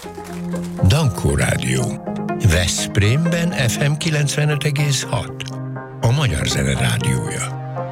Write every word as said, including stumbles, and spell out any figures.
Dankó Rádió. Veszprémben ef em kilencvenöt egész hat. A Magyar Zene Rádiója.